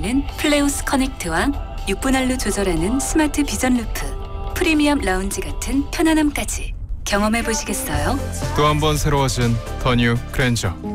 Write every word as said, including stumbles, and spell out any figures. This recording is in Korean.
진행하는 플레오스 커넥트와 육 분할로 조절하는 스마트 비전 루프, 프리미엄 라운지 같은 편안함까지 경험해 보시겠어요? 또 한 번 새로워진 더 뉴 그랜저.